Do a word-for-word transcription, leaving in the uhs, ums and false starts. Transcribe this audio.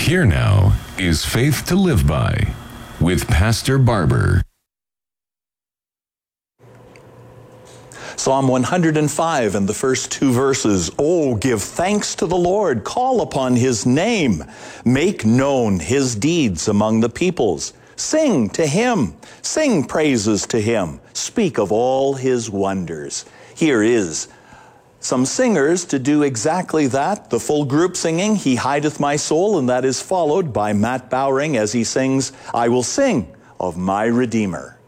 Here now is Faith to Live By with Pastor Barber. Psalm one hundred five and the first two verses. Oh, give thanks to the Lord, call upon his name, make known his deeds among the peoples. Sing to him, sing praises to him, speak of all his wonders. Here is some singers to do exactly that. The full group singing, He Hideth My Soul, and that is followed by Matt Bowring as he sings, I Will Sing of My Redeemer.